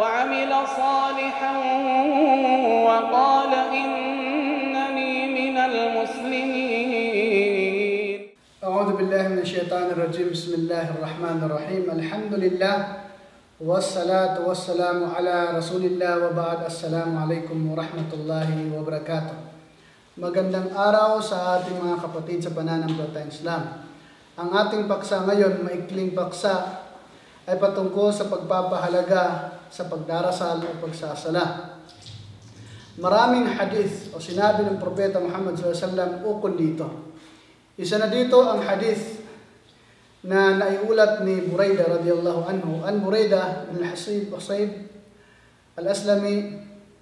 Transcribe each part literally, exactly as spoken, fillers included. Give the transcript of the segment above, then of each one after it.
وعمل صالحا وقال إنني من المسلمين. أعوذ بالله من الشيطان الرجيم. بسم الله الرحمن الرحيم. الحمد لله والصلاة والسلام على رسول الله وبعد. السلام عليكم ورحمة الله وبركاته. Magandang araw sa ating mga kapatid sa pananampalatayang Islam. Ang ating paksa ngayon, maikling paksa, ay patungkol sa pagpapahalaga sa pagdarasal o pagsasala. Maraming hadith o sinabi ng Propeta Muhammad sallallahu alaihi wasallam ukol dito. Isa na dito ang hadith na naiulat ni Buraidah radhiyallahu anhu. An Buraidah bin al-Hasib al-Aslami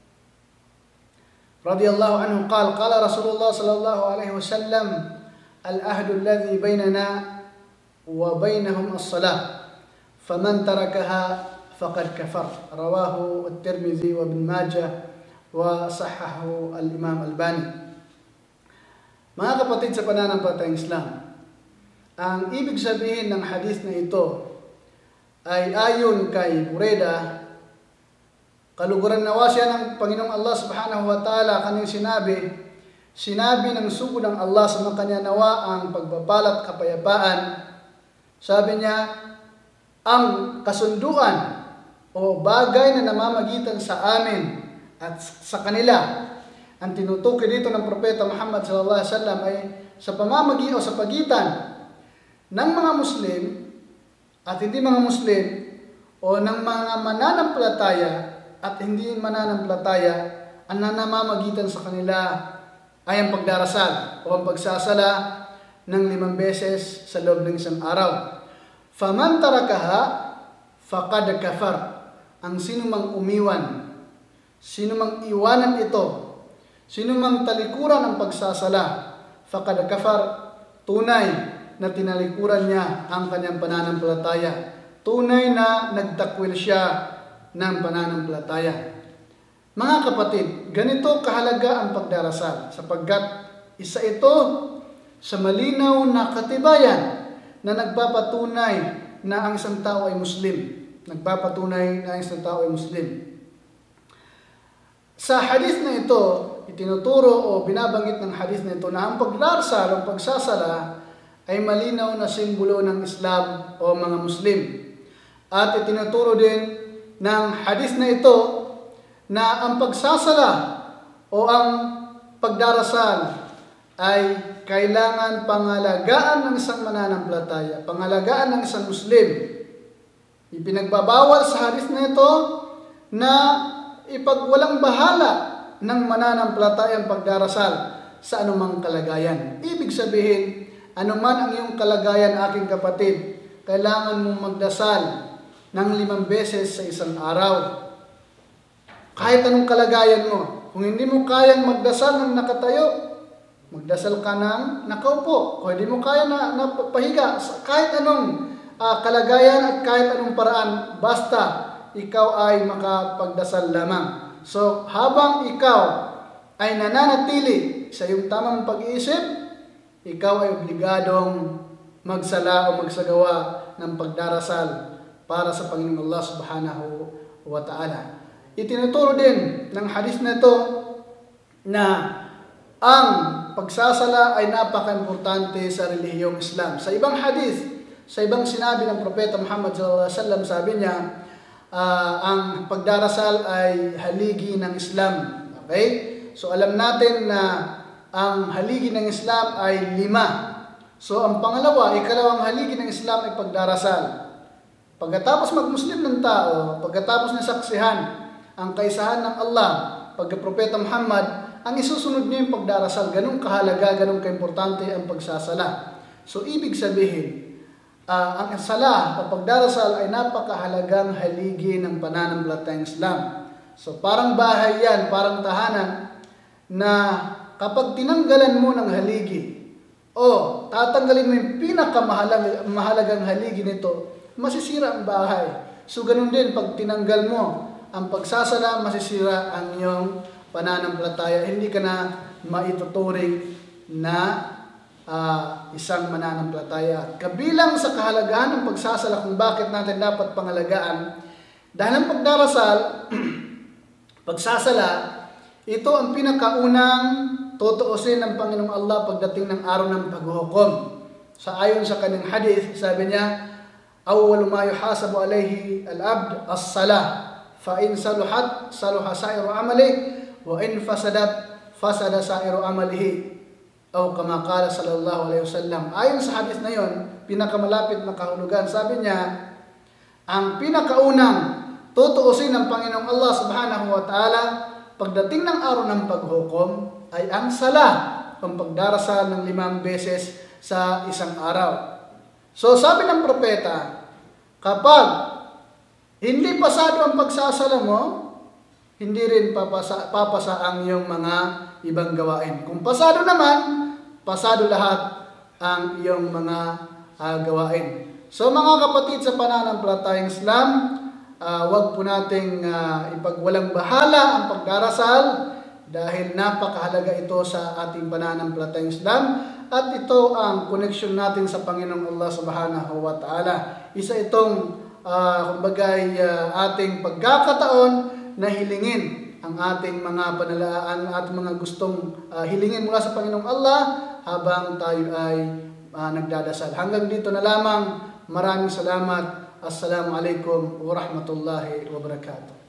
radhiyallahu anhu قال قال رسول الله صلى الله عليه وسلم العهد الذي بيننا وبينهم الصلاة فمن تركها فقد كفر. رواه الترمذي وابن ماجه وصححه الإمام الباني. Mga kapatid sa pananampalatayang Islam, ang ibig sabihin ng hadith na ito ay ayon kay Buraidah, kaluguran nawa siya ng Panginoong Allah subhanahu wa ta'ala. Kanyang sinabi, sinabi ng sugo ng Allah sa mga kanya nawa ang pagpapalat kapayapaan. Sabi niya, ang kasunduan o bagay na namamagitan sa amin at sa kanila, ang tinutukoy dito ng Propeta Muhammad sallallahu alaihi wasallam ay sa pamamagitan o sa pagitan ng mga Muslim at hindi mga Muslim, o ng mga mananampalataya at hindi mananampalataya. Ang namamagitan sa kanila ay ang pagdarasal o ang pagsasala ng limang beses sa loob ng isang araw. Faman tarakaha faqad kafar. Ang sino mang umiwan, sino mang iwanan ito, sino mang talikuran ang pagsasala, faqad kafar, tunay na tinalikuran niya ang kanyang pananampalataya. Tunay na nagtakwil siya ng pananampalataya. Mga kapatid, ganito kahalaga ang pagdarasal sapagkat isa ito sa malinaw na katibayan na nagpapatunay na ang isang tao ay Muslim. Nagpapatunay na ang isang tao ay Muslim. Sa hadith na ito, itinuturo o binabanggit ng hadith na ito na ang pagdarasal o pagsasala ay malinaw na simbolo ng Islam o mga Muslim. At itinuturo din ng hadith na ito na ang pagsasala o ang pagdarasal ay kailangan pangalagaan ng isang mananampalataya, pangalagaan ng isang Muslim. Ipinagbabawal sa hadith na ito na ipagwalang bahala ng mananampalataya ang pagdarasal sa anumang kalagayan. Ibig sabihin, anuman ang iyong kalagayan, aking kapatid, kailangan mong magdasal ng limang beses sa isang araw. Kahit anong kalagayan mo. Kung hindi mo kayang magdasal ng nakatayo, magdasal ka ng nakaupo. Kung hindi mo kaya na napahiga, kahit anong uh, kalagayan at kahit anong paraan, basta ikaw ay makapagdasal lamang. So, habang ikaw ay nananatili sa iyong tamang pag-iisip, ikaw ay obligadong magsala o magsagawa ng pagdarasal para sa Panginoong Allah subhanahu wa ta'ala. Itinuturo din ng hadith na ito na ang pagsasala ay napaka-importante sa relihiyong Islam. Sa ibang hadith, sa ibang sinabi ng Propeta Muhammad sallallahu alaihi wasallam, sabi niya, uh, ang pagdarasal ay haligi ng Islam. Okay? So alam natin na ang haligi ng Islam ay lima. So ang pangalawa, ikalawang haligi ng Islam ay pagdarasal. Pagkatapos mag-Muslim ng tao, pagkatapos na saksihan ang kaisahan ng Allah, pagka-Propeta Muhammad, ang isusunod niya yung pagdarasal. Ganun kahalaga, ganun kaimportante ang pagsasala. So ibig sabihin, uh, ang sala o pagdarasal ay napakahalagang haligi ng pananampalatayang Islam. So parang bahay yan, parang tahanan, na kapag tinanggalan mo ng haligi, o tatanggalin mo yung pinakamahalagang haligi nito, masisira ang bahay. So ganun din, pag tinanggal mo ang pagsasala, masisira ang iyong pananampalataya. Hindi ka na maituturing na uh, isang mananampalataya. Kabilang sa kahalagahan ng pagsasala kung bakit natin dapat pangalagaan, Dahil ang pagdarasal, pagsasala, ito ang pinakaunang tutuusin ng Panginoong Allah pagdating ng araw ng paghuhukom. Sa ayon sa kanyang hadith, sabi niya, awwalu ma yuhasabu alayhi al-abd as-salah, fa in saluhat saluha sa'iru amalihi wa in fasadat fasada sa'iru amalihi. O kama qala sallallahu alaihi wasallam. Ayon sa hadith na yon, pinakamalapit na kahulugan, sabi niya, ang pinakaunang tutuusin ng Panginoong Allah subhanahu wa ta'ala pagdating ng araw ng paghukom ay ang sala, ang pagdarasal ng limang beses sa isang araw. So sabi ng propeta, kapag hindi pasado ang pagsasala mo, hindi rin papasa, papasa ang iyong mga ibang gawain. Kung pasado naman, pasado lahat ang iyong mga uh, gawain. So mga kapatid sa pananampalatayang Islam, uh, wag po nating uh, ipagwalang bahala ang pagdarasal dahil napakahalaga ito sa ating pananampalatayang Islam at ito ang connection natin sa Panginoong Allah subhanahu wa ta'ala. Isa itong uh, kumbagay uh, ating pagkakataon na hilingin ang ating mga panalaan, ating mga gustong uh, hilingin mula sa Panginoong Allah habang tayo ay uh, nagdadasal. Hanggang dito na lamang. Maraming salamat. Assalamualaikum warahmatullahi wabarakatuh.